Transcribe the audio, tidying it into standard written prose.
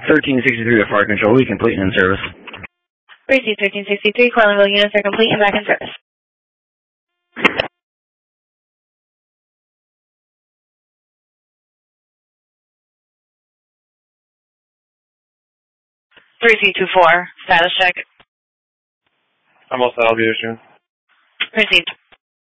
1363 to Fire Control, we complete and in service. Receive 1363, Carlinville units are complete and back in service. 3224, status check. I'm all set, I'll be issuing. Received.